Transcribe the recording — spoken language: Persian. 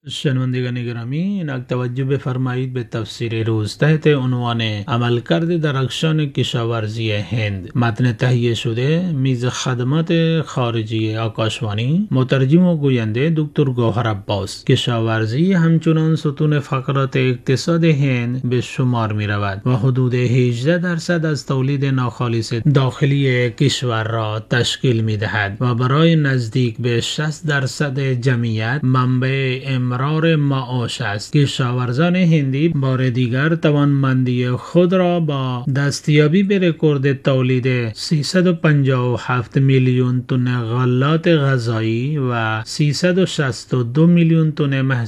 شنوندگان گرامی، اینک توجه بفرمایید به تفسیر روز تحت عنوان عملکرد درخشان کشاورزی هند. متن تهیه شده میز خدمات خارجی آکاشوانی، مترجم و گوینده دکتر گوهر عباس. کشاورزی همچنان ستون فقرات اقتصاد هند به شمار می رود و حدود 18% از تولید ناخالص داخلی کشور را تشکیل می دهد و برای نزدیک به 60% جمعیت منبع امرار معاش است. کشاورزان هندی بار دیگر توانمندی خود را با دستیابی به رکورد تولید 357 میلیون تن غلات غذایی و 362 میلیون تن